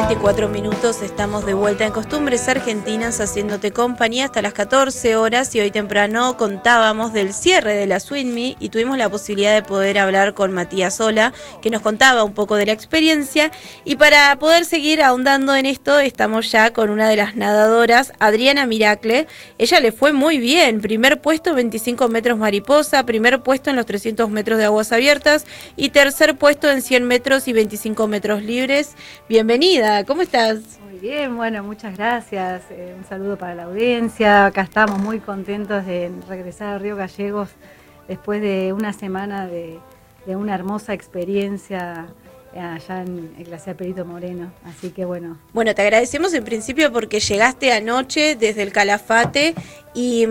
11:24, estamos de vuelta en Costumbres Argentinas haciéndote compañía hasta las 14 horas y hoy temprano contábamos del cierre de la SWINMI y tuvimos la posibilidad de poder hablar con Matías Sola, que nos contaba un poco de la experiencia, y para poder seguir ahondando en esto estamos ya con una de las nadadoras, Adriana Miracle. Ella le fue muy bien, primer puesto 25 metros mariposa, primer puesto en los 300 metros de aguas abiertas y tercer puesto en 100 metros y 25 metros libres. Bienvenida, ¿cómo estás? Muy bien, bueno, muchas gracias. Un saludo para la audiencia. Acá estamos muy contentos de regresar a Río Gallegos después de una semana de una hermosa experiencia allá en el Glaciar Perito Moreno. Así que bueno. Bueno, te agradecemos en principio porque llegaste anoche desde el Calafate y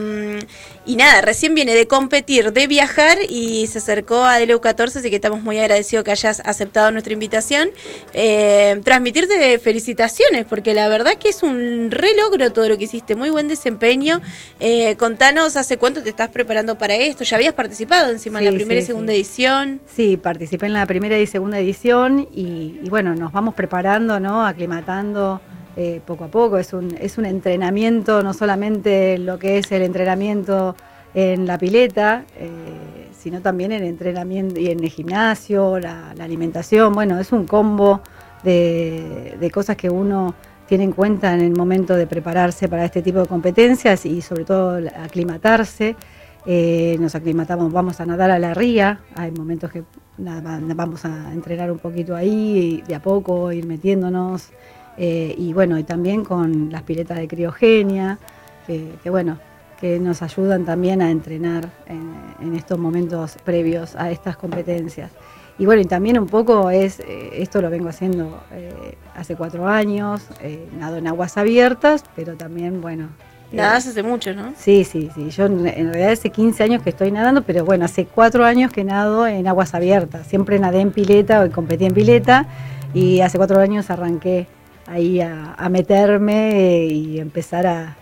nada, recién viene de competir, de viajar y se acercó a DLU 14, así que estamos muy agradecidos que hayas aceptado nuestra invitación. Transmitirte felicitaciones, porque la verdad que es un re logro todo lo que hiciste, muy buen desempeño. Contanos, ¿hace cuánto te estás preparando para esto? ¿Ya habías participado encima en la primera y segunda edición? Sí, participé en la primera y segunda edición y bueno, nos vamos preparando, ¿no? Aclimatando poco a poco. Es un entrenamiento, no solamente lo que es el entrenamiento en la pileta, sino también el entrenamiento y en el gimnasio, la alimentación. Bueno, es un combo de cosas que uno tiene en cuenta en el momento de prepararse para este tipo de competencias y sobre todo aclimatarse. Nos aclimatamos, vamos a nadar a la ría, hay momentos que vamos a entrenar un poquito ahí y de a poco ir metiéndonos. Y bueno, y también con las piletas de criogenia, que nos ayudan también a entrenar en estos momentos previos a estas competencias. Y bueno, y también un poco esto lo vengo haciendo hace 4 años, nado en aguas abiertas, pero también, bueno... Nadás hace mucho, ¿no? Sí. Yo en realidad hace 15 años que estoy nadando, pero bueno, hace 4 años que nado en aguas abiertas. Siempre nadé en pileta o competí en pileta y hace 4 años arranqué ahí a meterme y empezar a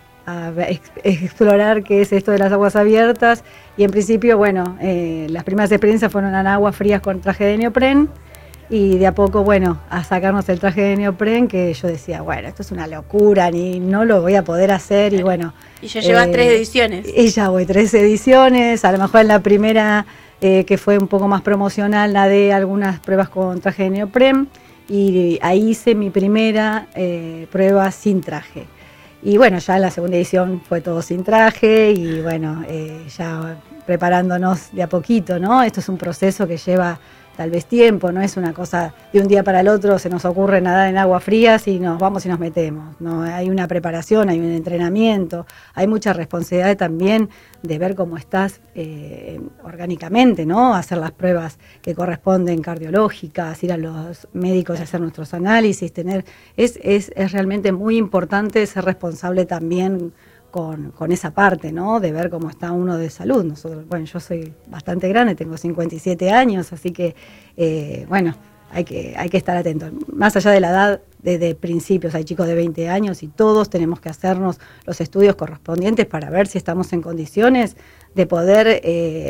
explorar qué es esto de las aguas abiertas. Y en principio, bueno, las primeras experiencias fueron en aguas frías con traje de neopren y de a poco, bueno, a sacarnos el traje de neopren, que yo decía, bueno, esto es una locura, ni no lo voy a poder hacer. Y bueno. Y ya llevas 3 ediciones. Y ya voy 3 ediciones, a lo mejor en la primera, que fue un poco más promocional, nadé algunas pruebas con traje de neopren. Y ahí hice mi primera prueba sin traje. Y bueno, ya en la segunda edición fue todo sin traje y bueno, ya preparándonos de a poquito, ¿no? Esto es un proceso que lleva tal vez tiempo, no es una cosa de un día para el otro, se nos ocurre nadar en agua fría y nos vamos y nos metemos, ¿no? Hay una preparación, hay un entrenamiento, hay mucha responsabilidad también de ver cómo estás orgánicamente, ¿no? Hacer las pruebas que corresponden cardiológicas, ir a los médicos a hacer nuestros análisis, es realmente muy importante ser responsable también con esa parte, ¿no? De ver cómo está uno de salud. Nosotros, bueno, yo soy bastante grande, tengo 57 años, así que, bueno, hay que estar atentos. Más allá de la edad, desde principios, hay chicos de 20 años y todos tenemos que hacernos los estudios correspondientes para ver si estamos en condiciones de poder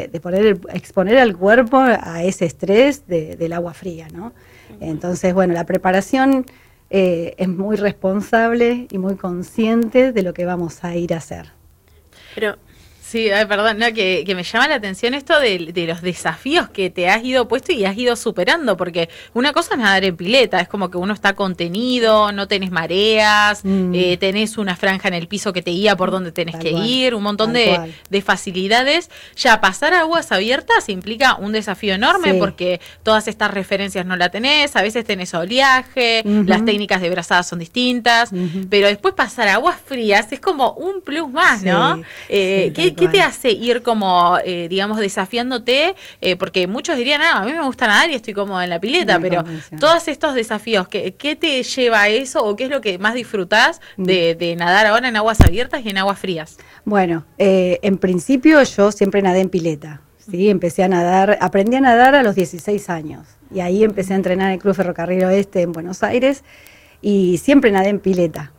exponer al cuerpo a ese estrés del agua fría, ¿no? Entonces, bueno, la preparación es muy responsable y muy consciente de lo que vamos a ir a hacer. Pero sí, perdón, no, que me llama la atención esto de los desafíos que te has ido puesto y has ido superando, porque una cosa es nadar en pileta, es como que uno está contenido, no tenés mareas, tenés una franja en el piso que te guía por donde tenés que ir, un montón de facilidades. Ya pasar a aguas abiertas implica un desafío enorme, porque todas estas referencias no la tenés, a veces tenés oleaje, las técnicas de brazadas son distintas, pero después pasar a aguas frías es como un plus más, ¿no? ¿Qué te hace ir como, digamos, desafiándote? Porque muchos dirían, a mí me gusta nadar y estoy cómoda en la pileta, pero todos estos desafíos, ¿qué te lleva a eso o qué es lo que más disfrutás de nadar ahora en aguas abiertas y en aguas frías? Bueno, en principio yo siempre nadé en pileta, ¿sí? Aprendí a nadar a los 16 años y ahí empecé a entrenar en el Club Ferrocarril Oeste en Buenos Aires y siempre nadé en pileta.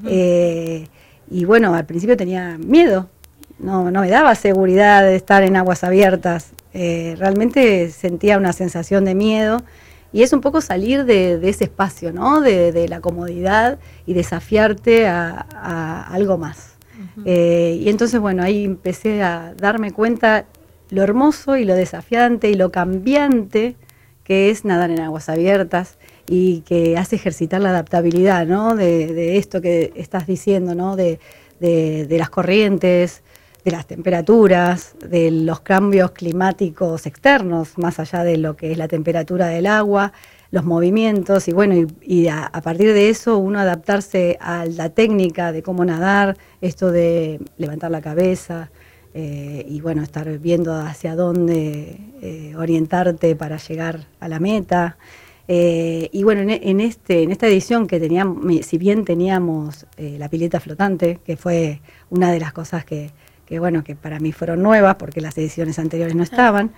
Y bueno, al principio tenía miedo. No me daba seguridad de estar en aguas abiertas. Realmente sentía una sensación de miedo Y es un poco salir de ese espacio, ¿no? De la comodidad y desafiarte a algo más. Y entonces, bueno, ahí empecé a darme cuenta lo hermoso y lo desafiante y lo cambiante que es nadar en aguas abiertas y que hace ejercitar la adaptabilidad, ¿no? De esto que estás diciendo, ¿no? De las corrientes, de las temperaturas, de los cambios climáticos externos, más allá de lo que es la temperatura del agua, los movimientos, y bueno, y a partir de eso uno adaptarse a la técnica de cómo nadar, esto de levantar la cabeza, y bueno, estar viendo hacia dónde orientarte para llegar a la meta. Y bueno, en esta edición que teníamos, si bien teníamos la pileta flotante, que fue una de las cosas que bueno, que para mí fueron nuevas porque las ediciones anteriores no estaban,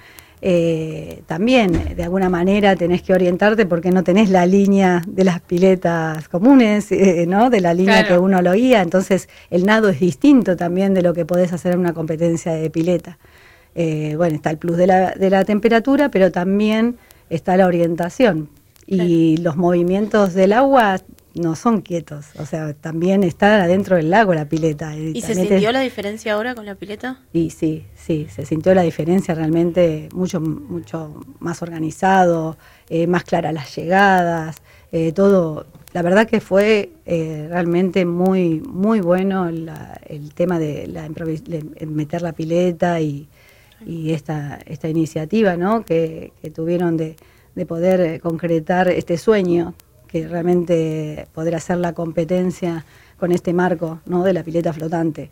también de alguna manera tenés que orientarte porque no tenés la línea de las piletas comunes, ¿no? De la línea que uno lo guía, entonces el nado es distinto también de lo que podés hacer en una competencia de pileta. Bueno, está el plus de la temperatura, pero también está la orientación. Y los movimientos del agua no son quietos, o sea, también está adentro del lago la pileta. ¿Y se sintió la diferencia ahora con la pileta? Y sí, se sintió la diferencia realmente mucho más organizado, más claras las llegadas, todo. La verdad que fue realmente muy bueno el tema de meter la pileta y esta iniciativa, ¿no? que tuvieron de poder concretar este sueño, que realmente poder hacer la competencia con este marco, ¿no? de la pileta flotante.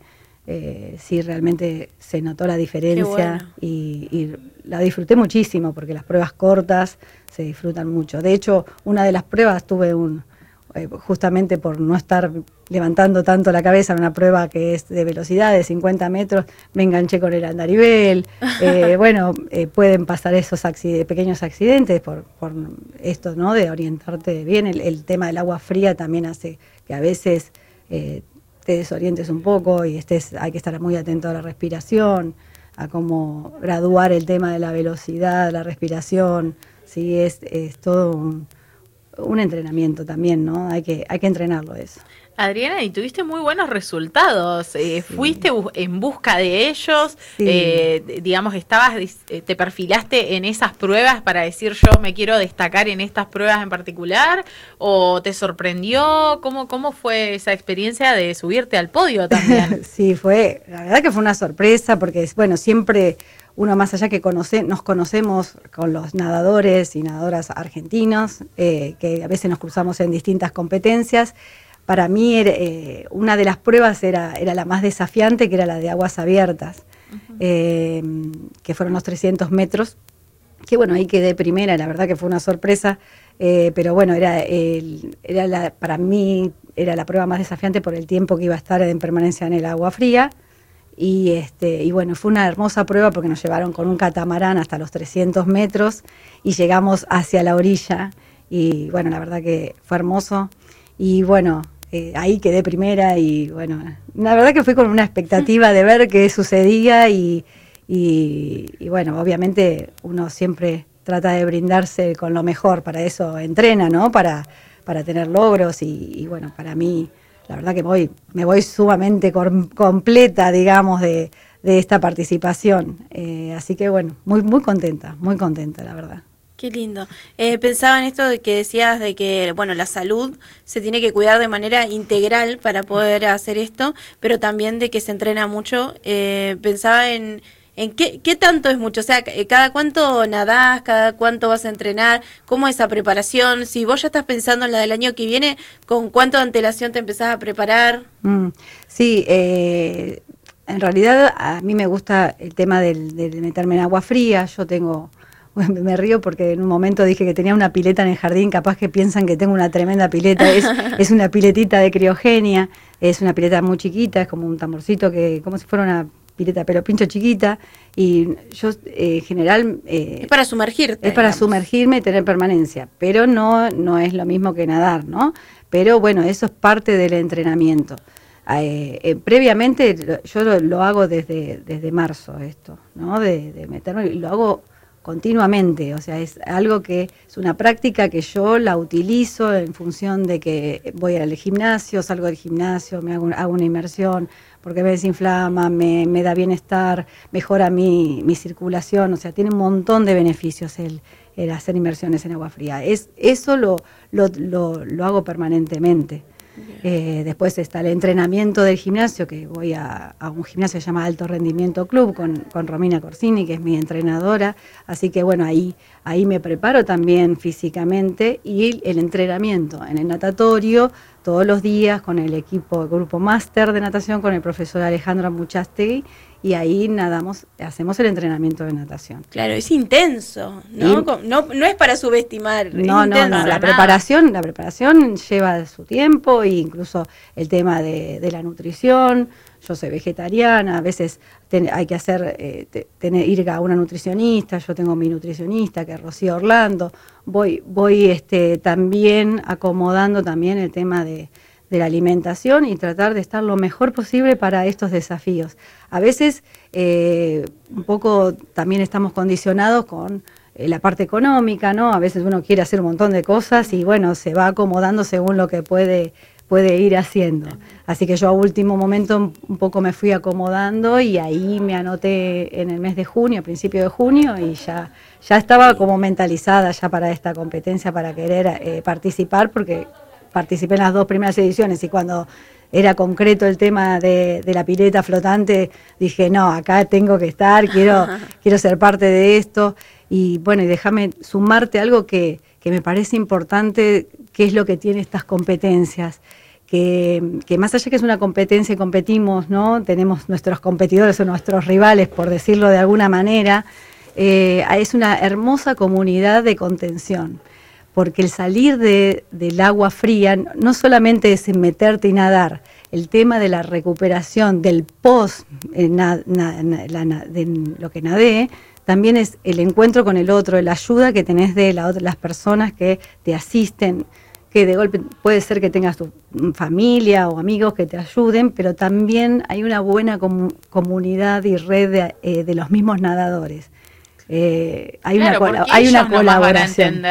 Sí, realmente se notó la diferencia. Bueno. Y la disfruté muchísimo porque las pruebas cortas se disfrutan mucho. De hecho, una de las pruebas tuve justamente por no estar levantando tanto la cabeza en una prueba que es de velocidad de 50 metros, me enganché con el andarivel. Bueno, pueden pasar esos pequeños accidentes por esto, ¿no? De orientarte bien. El tema del agua fría también hace que a veces te desorientes un poco y hay que estar muy atento a la respiración, a cómo graduar el tema de la velocidad, la respiración. Sí, es todo un entrenamiento también, ¿no? Hay que entrenarlo eso. Adriana, y tuviste muy buenos resultados. Sí. Fuiste en busca de ellos, sí. Digamos, te perfilaste en esas pruebas para decir yo me quiero destacar en estas pruebas en particular, o te sorprendió. ¿Cómo fue esa experiencia de subirte al podio también? Sí, la verdad que fue una sorpresa porque, bueno, siempre uno más allá que nos conocemos con los nadadores y nadadoras argentinos, que a veces nos cruzamos en distintas competencias. Para mí una de las pruebas era la más desafiante, que era la de aguas abiertas, que fueron los 300 metros, que bueno, ahí quedé primera, la verdad que fue una sorpresa, pero bueno, para mí era la prueba más desafiante por el tiempo que iba a estar en permanencia en el agua fría. Y bueno, fue una hermosa prueba porque nos llevaron con un catamarán hasta los 300 metros y llegamos hacia la orilla y bueno, la verdad que fue hermoso y bueno, ahí quedé primera y bueno, la verdad que fui con una expectativa de ver qué sucedía y bueno, obviamente uno siempre trata de brindarse con lo mejor, para eso entrena, ¿no? Para tener logros y bueno, para mí la verdad que me voy sumamente completa, digamos, de esta participación. Así que bueno, muy contenta, la verdad. Qué lindo. Pensaba en esto de que decías de que, bueno, la salud se tiene que cuidar de manera integral para poder hacer esto, pero también de que se entrena mucho. Pensaba en qué tanto es mucho, o sea, cada cuánto nadás, cada cuánto vas a entrenar, cómo es esa preparación, si vos ya estás pensando en la del año que viene, ¿con cuánto de antelación te empezás a preparar? Sí, en realidad a mí me gusta el tema de meterme en agua fría. Me río porque en un momento dije que tenía una pileta en el jardín, capaz que piensan que tengo una tremenda pileta, es una piletita de criogenia, es una pileta muy chiquita, es como un tamborcito como si fuera una pileta pero pincho chiquita, y yo en general es para sumergirte. Es para sumergirme y tener permanencia, pero no es lo mismo que nadar, ¿no? Pero bueno, eso es parte del entrenamiento. Previamente yo lo hago desde marzo esto, ¿no? De meterme, y lo hago continuamente, o sea, es algo que es una práctica que yo la utilizo en función de que voy al gimnasio, salgo del gimnasio, hago una inmersión, porque me desinflama, me da bienestar, mejora mi circulación, o sea, tiene un montón de beneficios el hacer inmersiones en agua fría. Eso lo hago permanentemente. Después está el entrenamiento del gimnasio, que voy a un gimnasio que se llama Alto Rendimiento Club con Romina Corsini, que es mi entrenadora, así que bueno, ahí me preparo también físicamente, y el entrenamiento en el natatorio todos los días con el grupo máster de natación, con el profesor Alejandro Muchastegui, y ahí hacemos el entrenamiento de natación. Claro, es intenso, ¿no? No es para subestimar. No, la preparación lleva su tiempo, e incluso el tema de la nutrición. Yo soy vegetariana, a veces hay que ir a una nutricionista. Yo tengo mi nutricionista, que es Rocío Orlando. Voy también acomodando también el tema de la alimentación y tratar de estar lo mejor posible para estos desafíos. A veces un poco también estamos condicionados con la parte económica, ¿no? A veces uno quiere hacer un montón de cosas y bueno, se va acomodando según lo que puede ir haciendo. Así que yo a último momento un poco me fui acomodando, y ahí me anoté en el mes de junio, a principio de junio, y ya estaba como mentalizada ya para esta competencia, para querer participar, porque participé en las 2 primeras ediciones, y cuando era concreto el tema de la pileta flotante, dije, no, acá tengo que estar, quiero ser parte de esto. Y bueno, y déjame sumarte algo que me parece importante, que es lo que tiene estas competencias, que más allá que es una competencia y competimos, ¿no? Tenemos nuestros competidores o nuestros rivales, por decirlo de alguna manera, es una hermosa comunidad de contención. Porque el salir del agua fría no solamente es meterte y nadar, el tema de la recuperación del post de lo que nadé, también es el encuentro con el otro, la ayuda que tenés de las personas que te asisten, que de golpe puede ser que tengas tu familia o amigos que te ayuden, pero también hay una buena comunidad y red de los mismos nadadores. Hay una colaboración.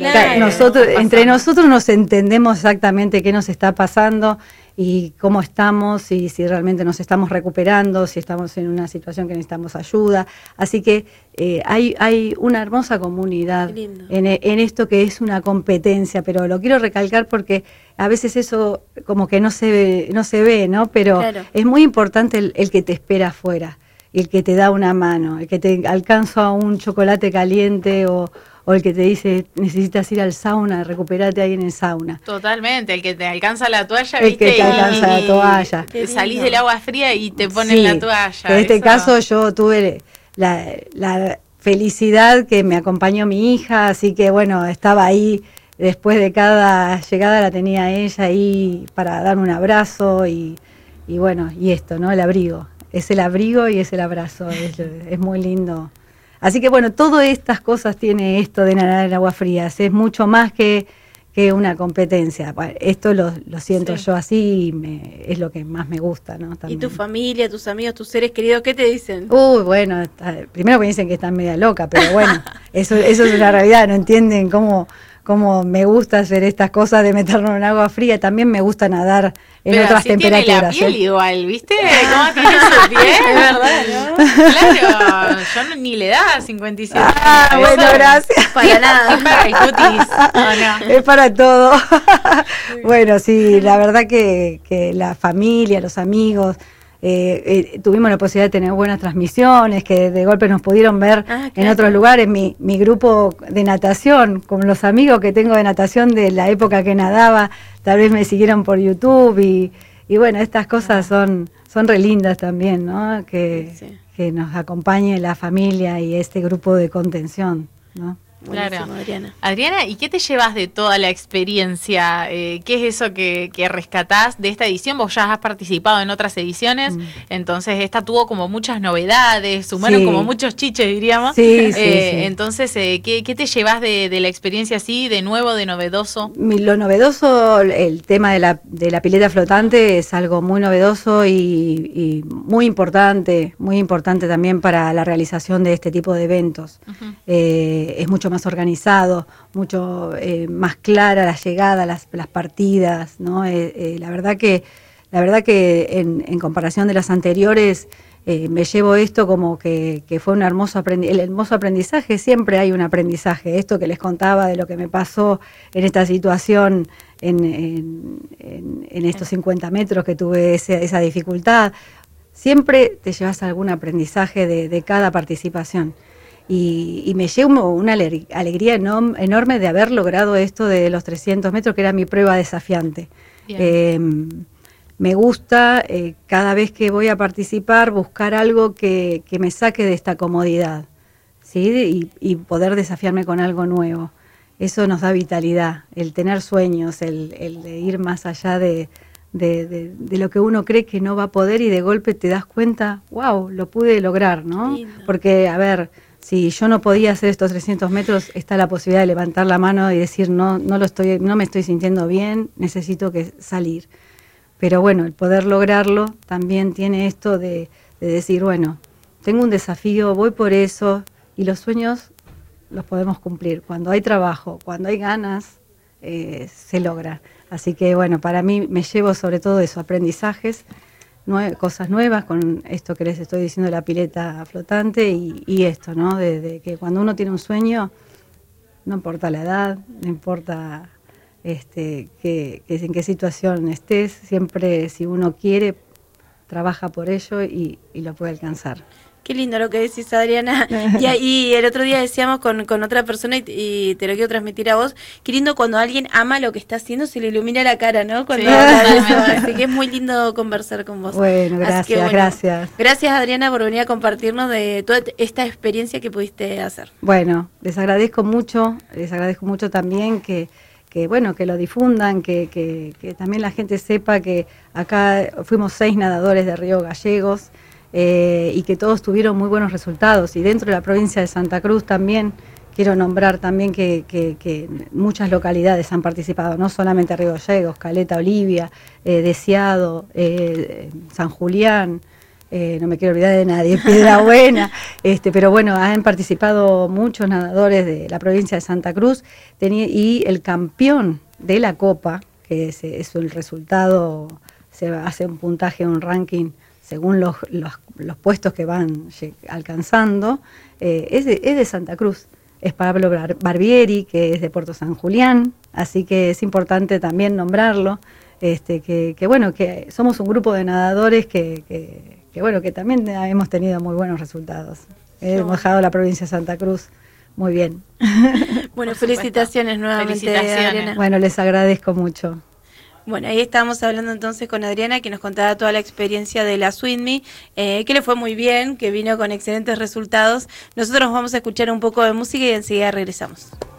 Entre nosotros nos entendemos exactamente qué nos está pasando y cómo estamos, y si realmente nos estamos recuperando, si estamos en una situación que necesitamos ayuda. Así que hay una hermosa comunidad en esto que es una competencia, pero lo quiero recalcar porque a veces eso como que no se ve, ¿no? Pero claro, es muy importante el que te espera afuera, el que te da una mano, el que te alcanza un chocolate caliente o el que te dice necesitas ir al sauna, recuperate ahí en el sauna. Totalmente, el que te alcanza la toalla, ¿viste? El que te alcanza la toalla. Salís del agua fría y te ponen la toalla. En este caso yo tuve la felicidad que me acompañó mi hija, así que bueno, estaba ahí, después de cada llegada la tenía ella ahí para darme un abrazo y bueno, y esto, ¿no? El abrigo. Es el abrigo y es el abrazo, es muy lindo. Así que bueno, todas estas cosas tiene esto de nadar en agua fría, es mucho más que una competencia. Bueno, esto lo siento yo así y es lo que más me gusta, ¿no? También. ¿Y tu familia, tus amigos, tus seres queridos, qué te dicen? Bueno, primero me dicen que están media loca, pero bueno, eso es una realidad, no entienden cómo me gusta hacer estas cosas de meternos en agua fría. También me gusta nadar en otras temperaturas. Tiene la piel igual, ¿viste? ¿Cómo tiene su piel? Es verdad, ¿no? Claro, yo ni le da 57. Bueno, gracias. Para nada. Es para el cutis. No. Es para todo. Bueno, sí, la verdad que la familia, los amigos, tuvimos la posibilidad de tener buenas transmisiones, que de golpe nos pudieron ver en otros lugares. Mi grupo de natación, con los amigos que tengo de natación de la época que nadaba, tal vez me siguieron por YouTube y bueno, estas cosas son re lindas también, ¿no? Que nos acompañe la familia y este grupo de contención, ¿no? Buenísimo, Claro. Adriana. Adriana, ¿y qué te llevas de toda la experiencia? ¿Qué es eso que rescatás de esta edición? Vos ya has participado en otras ediciones, entonces esta tuvo como muchas novedades, sumaron Sí. como muchos chiches, diríamos. Sí, sí, sí. Entonces, ¿qué te llevas de la experiencia así, de nuevo, de novedoso? Lo novedoso, el tema de la pileta flotante es algo muy novedoso y muy importante también para la realización de este tipo de eventos. Ujú. Es mucho más organizado, mucho más clara la llegada, las partidas, ¿no? La verdad que en comparación de las anteriores, me llevo esto como que fue un hermoso el hermoso aprendizaje. Siempre hay un aprendizaje. Esto que les contaba de lo que me pasó en esta situación, en estos 50 metros que tuve esa dificultad, siempre te llevas algún aprendizaje de cada participación. Y me llevo una alegría enorme de haber logrado esto de los 300 metros, que era mi prueba desafiante. Me gusta cada vez que voy a participar buscar algo que me saque de esta comodidad, ¿sí? Y poder desafiarme con algo nuevo. Eso nos da vitalidad, el tener sueños, el de ir más allá de lo que uno cree que no va a poder y de golpe te das cuenta, wow, lo pude lograr, ¿no? Lindo. Porque, a ver, si yo no podía hacer estos 300 metros, está la posibilidad de levantar la mano y decir, no me estoy sintiendo bien, necesito salir. Pero bueno, el poder lograrlo también tiene esto de decir, bueno, tengo un desafío, voy por eso, y los sueños los podemos cumplir. Cuando hay trabajo, cuando hay ganas, se logra. Así que bueno, para mí me llevo sobre todo eso, aprendizajes, cosas nuevas con esto que les estoy diciendo de la pileta flotante y esto, ¿no? De que cuando uno tiene un sueño, no importa la edad, no importa que en qué situación estés, siempre si uno quiere, trabaja por ello y lo puede alcanzar. Qué lindo lo que decís, Adriana. Y el otro día decíamos con otra persona y te lo quiero transmitir a vos, qué lindo cuando alguien ama lo que está haciendo, se le ilumina la cara, ¿no? Cuando Sí, habla de eso. totalmente. Así que es muy lindo conversar con vos. Bueno, Así gracias, que, bueno, gracias. Gracias, Adriana, por venir a compartirnos de toda esta experiencia que pudiste hacer. Bueno, les agradezco mucho también que bueno, que lo difundan, que también la gente sepa que acá fuimos 6 nadadores de Río Gallegos, y que todos tuvieron muy buenos resultados. Y dentro de la provincia de Santa Cruz también quiero nombrar también que muchas localidades han participado, no solamente Río Gallegos, Caleta, Olivia, Deseado, San Julián, no me quiero olvidar de nadie, Piedrabuena, pero bueno, han participado muchos nadadores de la provincia de Santa Cruz, y el campeón de la Copa, que es el resultado, se hace un puntaje, un ranking según los puestos que van alcanzando, es de Santa Cruz. Es Pablo Barbieri, que es de Puerto San Julián, así que es importante también nombrarlo, que bueno, que somos un grupo de nadadores que bueno, que también hemos tenido muy buenos resultados. Hemos dejado la provincia de Santa Cruz muy bien. Bueno, felicitaciones nuevamente, Felicitaciones. Adriana. Bueno, les agradezco mucho. Bueno, ahí estábamos hablando entonces con Adriana, que nos contaba toda la experiencia de la SWIMME, que le fue muy bien, que vino con excelentes resultados. Nosotros vamos a escuchar un poco de música y enseguida regresamos.